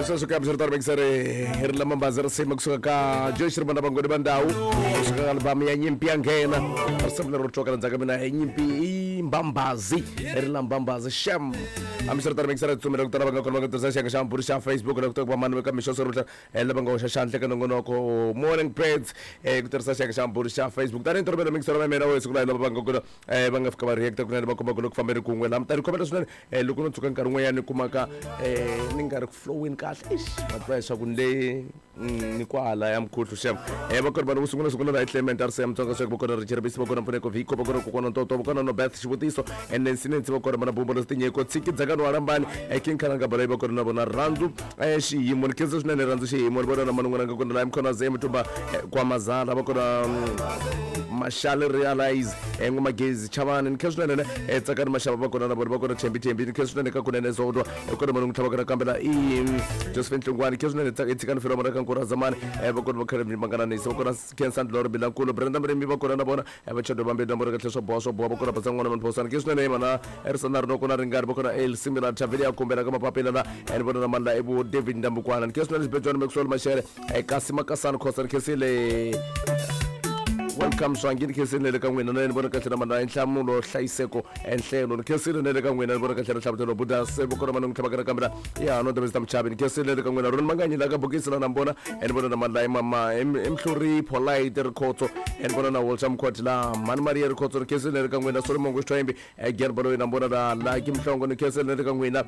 Sasa kaya msirtar mengsare hirlama bazar se magsuka ka Joyce Ribanda bangode bandau suka album ya nyimpi angena arsabla rotoka nzaga mina nyimpi mbambazi hirla mbambazi sham amsirtar mengsare tumira kutara banga kono kutara sha sham purisha Facebook na kutara manu ka misho sorota ela banga sha shantle ka ngono ko morning prayers kutara sha sham purisha Facebook tani torbela mengsare mena wesu kula banga kono banga fika react kuna banga kono kufamere kungwe lam tani komela sunane lukuno tukan karungwe yani kumaka ningar flowing kahle mapressure kunde ni kwala yamkhulu shem bakona bana usunguna la Clement RCM tonga sekubokona Richard Bisi bakona mpuneko viko bakona kokona toto bakona no Beth Shibutiso and then sinenzi bakona bana bumbo lestinye ko tsiki dzakano arambani kinkananga bala bakona bona randu shiyimo nikezo swinene randu shiyimo bona manungana ngakona la mkhona zemu tumba kwa mazala bakona mashale realize ngumagezi chavana nikezo swinene tsakani mashaba bakona bakona tembi nikezo swinene kakunene zodwa bakona manungu tabakana kambela Josephine Tlungwani kezo swinene tsikani filo mara kankura zamani bakona bakana mangana nisi bakona Kensan Lord Bilankulo Brenda Mrembi bakona bona abachodo bambe ndamora katleso boso bakona pasangwana manposana kezo swinene mana ersanar no kuna ringar bakona el similar chavelia kumbera kama papela na bona manda ebu David Ndambukwana kezo swinene bejon Maxwell Mashere Kasima Kasana Kosan kesile welcome swangini kesile le kangwena na bona katlera manda inhlamulo hlayiseko enhlelo kesile le kangwena bona katlera hlabutelo buda sebo kona manung tlabakara kamera ya no the mchabini kesile le kangwena ron manganyi la ka bokisela nambona bona na manda mama emhluri polite rekhotso bona na welcome kwatla man Maria rekhotso kesile le kangwena sori mongo shwembi gerbalo nambona la kimhlongo ne kesile le kangwena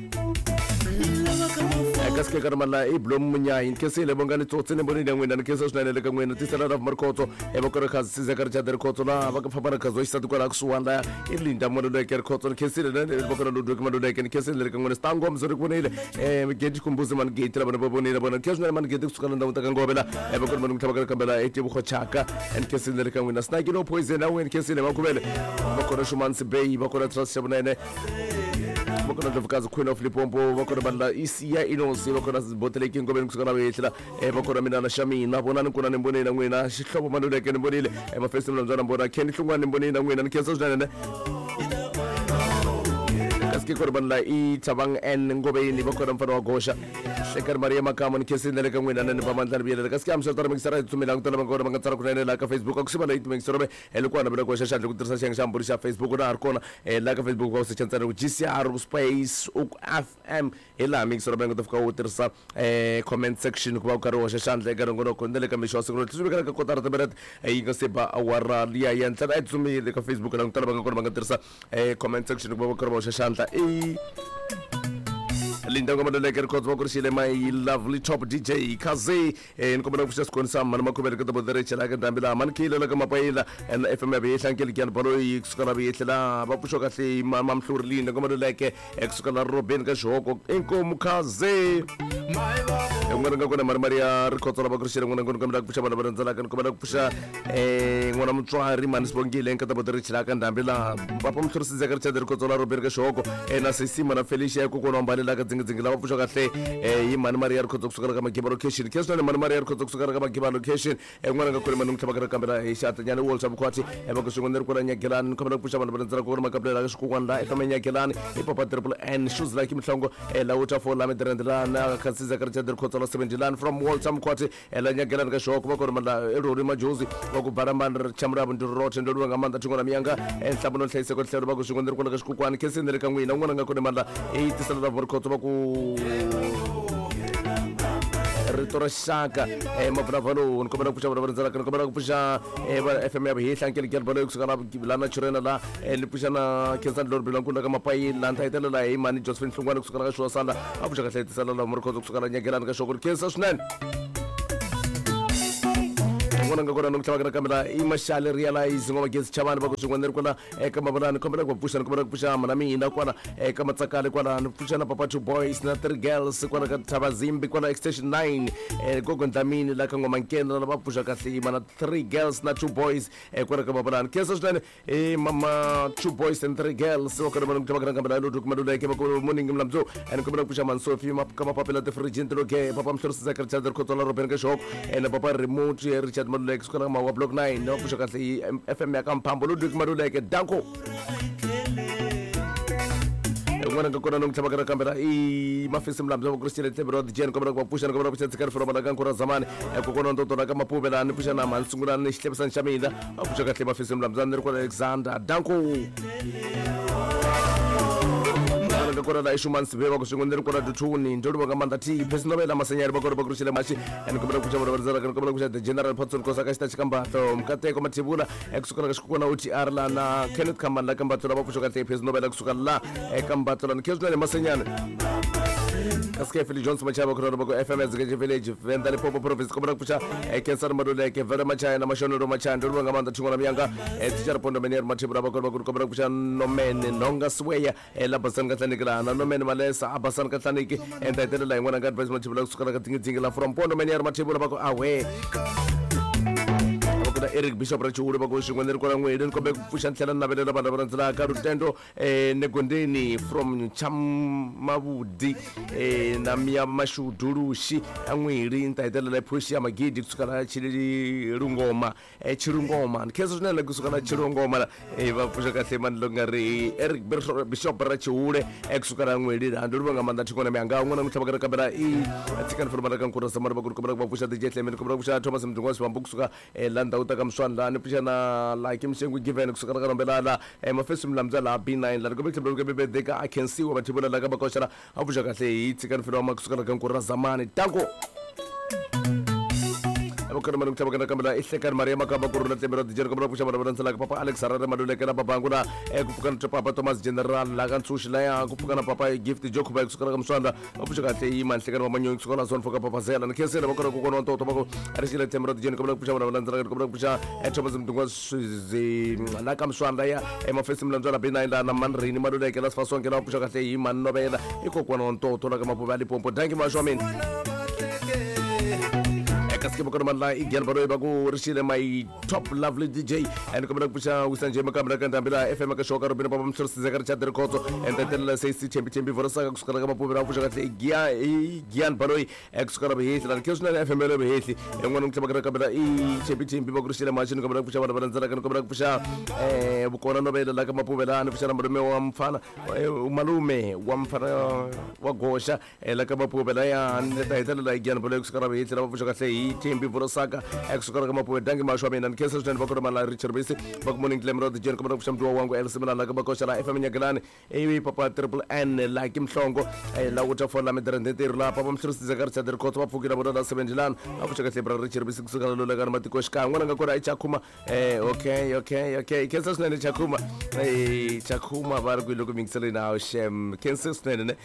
kaske karmala iblom munya in kesile bongani totsene boni dangwena ne keso snane le kangwena tisala raf markhotso bakora khasi zakar chadar khotso la bakafabara kazo isatu kwala kusuwanda ilinda modo le ker khotso kesile ne bakora ludu kama do ke kesile le kangwena stango mzori kunile gedi kumbuzi man gate la bana boni la bana keso man gedi kusukana ndawu takangobela bakora man mtabakara kambela eti bukhochaka en kesile le kangwena snaki no poison awen kesile makubele bakora shumansi bay bakora trust shabunene bakona ndovakazi Queen of Lipompo bakona banda isiya inosi bakona botele kingobe kusukana wetla bakona mina na Shamina bona nkuna nembonela ngwena xihlobo manuleke nembonile festival mzana mbona Ken Hlungwana nembonela ngwena nikeso swinene kaske korban la tabang en ngobe ni bakona mfano wa Gosha Shekar Maria Makamo nikesile le kangwena ne bamandla biyele kaske amsotara mixara tumela ngutala bangora bangatsara kunene la ka Facebook akusibala itumengisorobe elukwana bela kwa shasha lukutrasa shangamburisha Facebook na arkona la ka Facebook kwa sechantsana GCR space FM ela mixorobe ngotofika utrasa comment section kwa ukaro shashandle garangono kondele kamisho singro tsubeka ka kotara taberat ingaseba awara liya yantsa itsumi le ka Facebook na ngutala bangora bangatrasa comment section kwa ukaro shashandla linda ngoma le ker khotso kurisile my lovely top DJ Kaze ngoma kushas konsa man makubele ka bodere chela ka dambila man kile la kama paila en FM be hlankel kyan balo iskala be tla ba pusho ka se mamhluri linda ngoma le ke ekskala Robin ka shoko enkomu Kaze ngoma ngona Maria khotso ba kurisile ngona ngoma pusha bana banzala kan ngoma pusha ngona mtswari man sibongile ka bodere chela ka dambila ba pamhluri sizakar chader khotso la Robin ka shoko na sisima na Felicia ko kona mbalela ka zingi la pusho kahle yimani Maria khotso kusukara kama giba location kesona mani Maria khotso kusukara kama giba location ngwana ngakule manu mtabakara kamera ishata nyana wolsa bukwati bakusungondera kula nyagelani kamera pusha bana banzara ko makablela kashukwanda efama nyagelani ipapa triple N shoes like mhlongo la uta for la medrendla na khasiza karchader khotso la 70 from wolsa bukwati la nyagelani ka shoko bakora mala erori majozi bakubara man chamra bundu rote ndolwa ngamanda thingona miyanga enhlabuno hlayise ko hlero bakusungondera kula kashukwani kesindere kangwina ngwana ngakone mala itisala la khotso baku ritora shaka mabravalo nkomela kupusha barabanzala nkomela kupusha FM ya hihlankel gelbalo kusukana lana churena la lipusha na Kensan Lord Bilankula kama pai lanta itela la imani Josephine Tlungwani kusukana ka shosala apusha ka hlayisala la murkhozo kusukana nyagelana ka shokor kensa swinene ngona ngakona nokuthabakana kamera imashale realize ngoba gezi chabana bakusungondera kwana kama bana komela kupusha mana mina kwana kama tsakale kwana nopusha na papa two boys na three girls kwana ka Thabazimbi kwana extension 9 gogo ndamini la ngoma nkenda la bapusha kahle mana three girls na two boys kwana kama bana kesa swinene mama two boys and three girls okona bana kuthabakana kamera lo dukumadula ke bako morning mlamzo komela kupusha man Sophie kama papa la the frigid loke papa mhlorisi zakar chadar khotola Robin ka shop na papa remote Richard Lex kona ma block 9 no pusha kahle FM ya kampambo lo dik maduleke danko ngwana ngakona nongithabakara kambela mafisi mlamza bokristile tebro dijen komra kupusha komra kupusha tsikar foro malakan kura zamani kokona ndoto na kama pubela ni pusha na mansungula ni hlebisa nshamila apusha kahle mafisi mlamza ni kwa Alexander danko ngakona la ishuman sibeba kusungundira kwa duthuni ndolo bakamanda ti personal masenyari bakora bakristile machi and komra kupusha barazara komra kupusha the general patson kosa kashita chikambato mkate kwa matibula kusukana kashikuna uti arla na Kenneth Kamala kambato la bapusha kahle personal kusukala kambato la kezwe masenyani Kaske Philly Johnson machaba kwa robo FMS Gaje Village Vendale Popo Province komra kupusha Kensar Madule ke very much na mashono ro macha ndolo ngamanda chungona myanga teacher pondo mener matibura bakora komra kupusha no men nonga sweya la basan katlanikla na no men malesa abasan katlaniki enda la ngwana advice matibura kusukala katingi la from pondo mener matibura bako awe Eric Bishop Rachuri bakushingwenera kwa ngwede nkobe kupusha nhlala nabelela bana barantsela ka Rutendo negondeni from Chamabudi na Mia Mashudulushi angwiri ntayitela la pushi amagidi kusukala chili rungoma chirungoma kezo nela kusukala chirungoma bapusha kahle mandlo ngari Eric Bishop Rachuri kusukala ngwede ndolo ngamanda thikona myanga ngona ngithabakara kabela atsikana formala kankura samara bakuru bapusha DJ Clement kubusha Thomas Mdungwasi bambukusuka landa kamswanda ni pishana like imshengu given kusukara karombelala mafesi mlamza la B9 la kubekhe bebe deka I can see wabatibula la kabakoshara abusha kahle itsikana filo makusukara kankura zamani tango Abukana manu tabakana kamela ihlekana Maria makaba kuruna tembera dijero kamera pusha baransala papa Alex Sarara madulekana papa nguna kupukana papa Thomas General la kansushi la ya kupukana papa gift joke ba kusukara kamswanda abusha kahle iman ihlekana mamanyo kusukara son foka papa zela nkesela bakora kukono nto bako arisila tembera dijero kamera pusha baransala kamera pusha Thomas Mdungwasi la kamswanda ya mafesi mlamza la B9 la na manrini madulekana fason kena pusha kahle iman nobela ikokono nto la kama pobali pompo dangi mashomin Kaske bakona mala igyan baro bago rishile my top lovely DJ and komra pusha usanje makamra kandambila FM ka shoka robina papa msur zakar chader koto and tell say championship vorasa kusukara kama pobera pusha katle igyan baro kusukara behesi la kyosna FM lo behesi ngwana ngtabakara kabela championship bago rishile machine komra pusha bana nzala komra pusha bukona nobela la kama pobera pusha malume wa mfana malume wa mfana wa gosha la kama pobera ya ndayitela la igyan baro kusukara behesi la pusha katle Timbi Vorosaka kusukara kama poe dangi mashwa na kesa stand bakora mala Richard Bisi bak morning glamro the jen kama kushamdwa wangu elsimana la kama koshara FM nyagalani papa triple N like mhlongo la utafona medrendete la papa msirisi zakar chader koto bapfukira boda 7 akushaka tebra Richard Bisi kusukara lo la kana matikoshka ngwana ngakora ichakuma okay kesa stand ichakuma chakuma bar ku loko mixele na shem kesa stand ne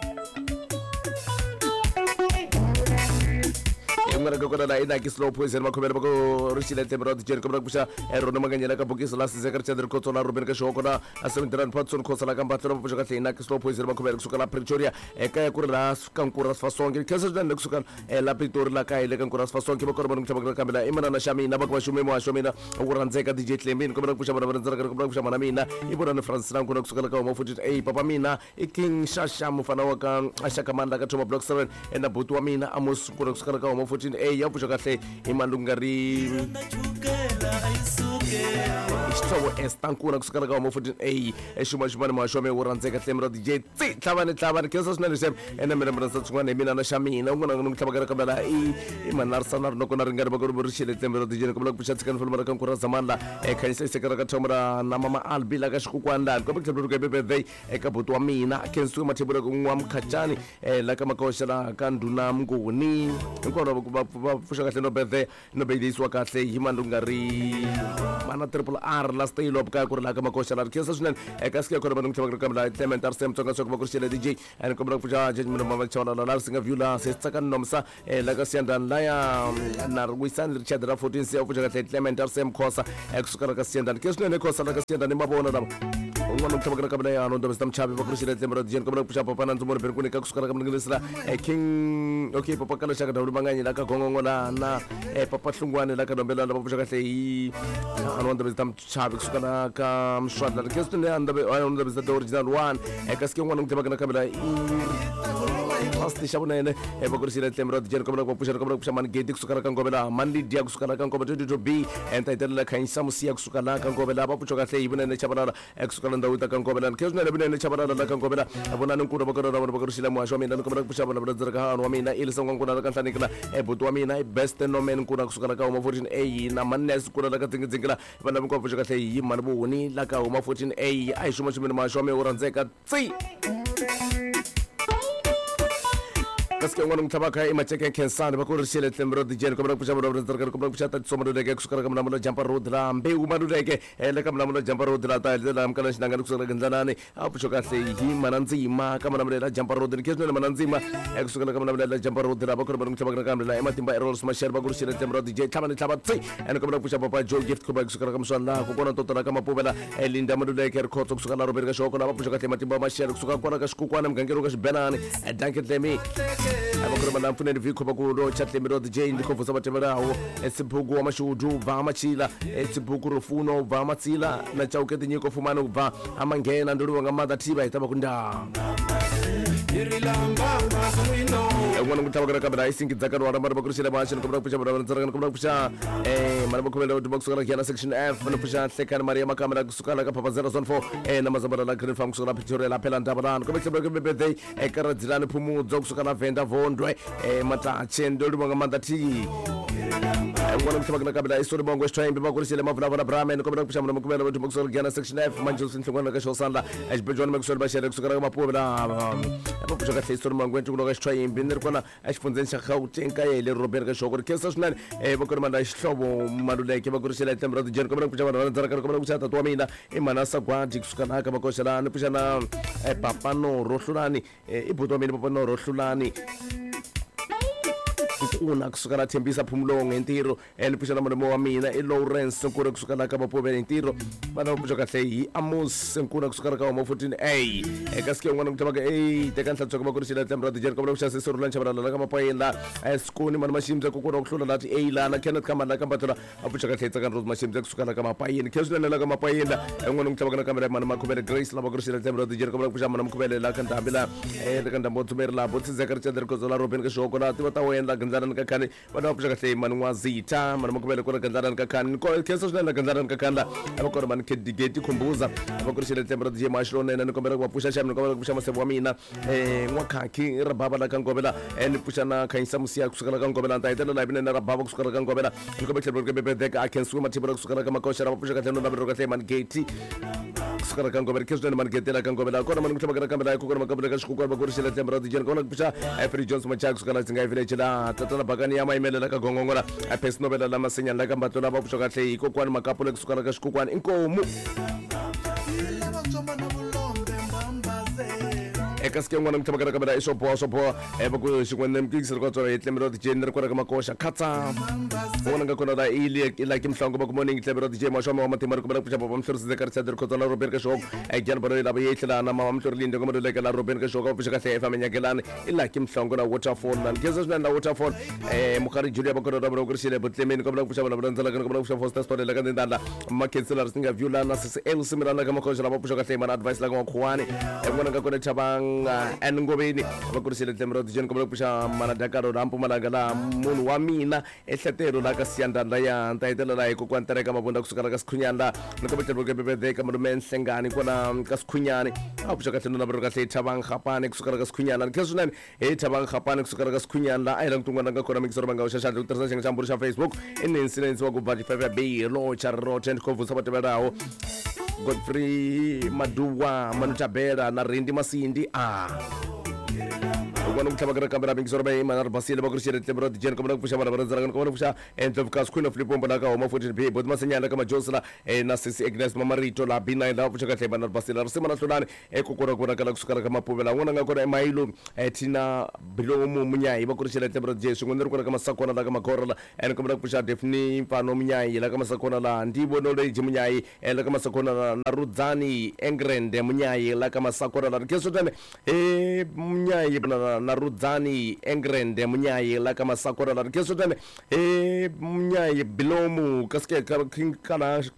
ngara kokona la ina ki slow poison makhomela bako rishile tembro dijeni komra kusha rona maganyela ka bokisi la sizekar chader kotola ruben ka shokona asemintran patson khosala ka mbatlo bapusha ka ina ki slow poison makhomela kusukala Pretoria ekaya kurela kankura fasonke kesa jana kusukala la Pretoria la kai le kankura fasonke bakora banu tabakra kamela imana na shami na bakwa shume mo shomina uranzeka DJ Clement komra kusha bana nzara komra kusha mana mina ibona na France na kuna kusukala ka mo futhi papa mina iking shasha mfana wa ka ashaka manda ka Thoma Block 7 enda butu wa mina amos kuna kusukala ka mo futhi yapusha kahle imalungari Istowo estankuna kusukala ka mo futhi eshuma mashome uranzeka tlemro DJ tlabane kesa sina lesem ena mina mransa tsungwana mina na shamina ngona ngithabakara kabela imanar sanar no kona ringara bakuru burishile tlemro DJ kabla kupusha tsikana fulmara kan kura zamanda khanisa sekara ka Thomra na mama albila ka shikukwanda ko bekhlebru ke bebe ekabutu wa mina kensu mathebula ku ngwa mkhachani la ka makoshala ka nduna mngoni ngona bapusha kahle no bebe no bediswa kahle himandungari mana triple R la stay up ka kurla ka makoshala kesa sunan kaske ko banu tabakra kamla Clement Arsem tonga sok bakurshile DJ and ko bapusha judgment mama chona la singa view se tsaka nomsa la ka sianda la ya narwisan Richard ra 14 se opusha kahle Clement Arsem khosa eksukara ka sianda kesune ne khosa la ka sianda ne mabona la ngwana tabakra kamla ya no ndam chabi bakurshile tembro DJ ko bapusha papa nan tumor per kunika kusukara kamla ngisla king okay papa kala shaka dawlu banganye la ka gongongola na papa hlungwane la ka dombela la bapusha kahle anonda bezam chabi kusukana ka mshwadla kesune andabe anonda bezam original one kaske ngwana ngitebakana kamela Last shabunene ebakurisile temro dijen komna kupusha man gate kusukala kangobela mandi dia kusukala kangobela to be and title kainsa musia kusukala kangobela bapucho kahle ibune chabara kusukala ndauta kangobela kezna ibune chabara la kangobela abona nkuru bakoro bakurisile mwasho mina komna kupusha bana brazaka hanu mina ilisa ngona kantanikla ebutu mina best no men kuna kusukala ka uma 14a na mannes kuna la katingizingila bana kupusha kahle yimana buni la ka uma 14a ai shuma shuma masho me uranzeka tsi Kaske ngwana mtabaka imacheke kensani bakurisile temro dijen komra pusha bro zerkar komra pusha ta somro dege kusukara kamna mulo jampa road la mbe umaru dege ele kamna mulo jampa road la ta ele lam kala shinanga kusukara ganzanani apushoka se hi mananzima kamna mulo jampa road kesno mananzima kusukara kamna mulo jampa road la bakur bro mtabaka kamla ematimba errors mashar bakurisile temro dijen tamani tabatsi ene komra pusha papa jo gift komra kusukara kamswana kokona totara kama pobela elinda mulo dege koto kusukara roberga shoko na apushoka ematimba mashar kusukara kona kashukwana mgangero kashbenani danke temi abakuru banamfune ndiviko bakuru chatle miro DJ ndiko sabateberawo esibhugu amashudu va machila esibhugu rufuno va matsila na chaukete nyiko fumano va amangena nduru ngamada tiba itabakunda ngwana kutabakara kabra isingi zakaro aramba bakurisile bashin kubra pusha bra nzarana kubra pusha marabo kubela boxora kiana section F na pusha second Maria makamera kusukala ka papa 004 na mazabara la green farm kusukala picture la pela ndabalan kubekse bra kubebe ekaradzilana phumu zokusukala venda vondwe mata chendo ngamada ti ngwana kutabakara kabra isori bongo stream bakurisile mavula vana brahman kubra pusha mna kubela boxora kiana section F manjus ngwana ka shosanda ajbejon mekusora bashara kusukala mapobela pusha ka isori mangwentu kunoka stream binir kona asifunze nshakautenka yele Robert Kashoko kesa sunani bakuru manda ishlobo maduleke bakurisela temra dijen komra kuchama nzara komra kuchata to mina imanasa kwati kusukana ka bakoshala nipishana papa no rohlulani ibuto mina papa no rohlulani una kusukana thembisa phumulo ngentiro elipishana mamo wa mina Lawrence nkura kusukana ka bapobela intiro bana bujo kahle yi Amos nkura kusukana ka mo 14a ekaske ngwana kutabaka tekanhla tsoka bakurisela temra dijen komra kuchasa sorula nchabala la kama payela eskuni mana mashimza kokura kuhlula lati lana Kenneth Kamala kambatula abujo kahle tsaka ro mashimza kusukana kama payela kezwana la kama payela ngwana kutabaka na kamera mana makubele Grace la bakurisela temra dijen komra kuchama mana makubele la kandabila lekanda mbotsumera la botsi zakar chadar kozola Robin Kashoko la tiba tawenda ganzana kakani wana pusha kahle manwa zita mana makubele kona ganzana kakani ko kesa shona ganzana kakanda abakora man kedigeti khumbuza abakurisela temra dijen mashlona nena nikombera kupusha shamni nikombera kupusha masebo mina ngwakhaki rababa la kangobela pusha na kainsa musia kusukala kangobela ntaitela la ibine na rababa kusukala kangobela nikobekhle bebedeka akensu matibara kusukala kamakosha rabapusha kahle no nabero kahle man gate kusukala kangobela kesona man gate la kangobela kona man kutabaka kangobela kokona makabela kashukwa bakurisela temra dijen kona kupusha Free Jones machak kusukala singa village la tatana bakani yama imele la kagongongora pesnobela la masenya la kambato la bapusha kahle ikokwani makapule kusukala kashukwa inkomu ekaske ngwana mtabaka kabela isopo bakushikwenene mkikisira kwatsora etlemero dijen kwara kamakosha khatsa ngwana ngakona la ile like mhlango bakumoni ngitlemero dijen mashoma wamatimari kubela kuchapa bamhlorisize karitsader khotona Robert Kashoko egyan baro la bayetla na mama mhlorlinde komado like la Robert Kashoko bapusha kahle efamenya kelane ilike mhlango na waterfall na ngezazna na waterfall mukhari Julia bakona rabro kurisile botlemeni kubela kuchapa la nzala kana kubela kuchapa foster story la kana ndala makensela singa view la na el simirana kamakosha la bapusha kahle man advice la kwakhwani ngwana ngakona chabang ngobeni abakurisile temro dijen komla pusha mana dakaro rampu malanga la munhu wa mina ehletero la kasiyandanda ya ntaitela la iko kwantereka mabunda kusukala kasikhunyanda nikobetelo kebebedeka malumen sengani kona kasikhunyani apusha kahle na baro kahle thabang khapane kusukala kasikhunyana kezunani thabang khapane kusukala kasikhunyana ayira mtungwana ngakona mikisoro banga ushashadla utarisa njengamburu sha Facebook inensinensi wa kubati 5 lo charro 10 kovu sabateberawo Godfrey Maduwa Manutabera na Rindi Masindi ngwana kutabaka kamera mikisoro ba manar basile bakurisile temro dijen komna pusha bara zara komna pusha entofkas queen of lipomba la ka oma 14 bod masenya la kama Josla na sisi Agnes Mamarito la bina la pusha ka manar basile rasima na sulani kokora kora kala kusukara kama pobela ngwana ngakona mailo tina bilomo munyai bakurisile temro dijen ngondero kora kama sakona la kama korala komna pusha defini pano munyai la kama sakona la ndibo no le munyai la kama sakona na Rudzani Engrende munyai la kama sakona la kesotane munyai na Rudzani Engrende munyayi la kama sakora la kesotane munyayi bilomu kaske kana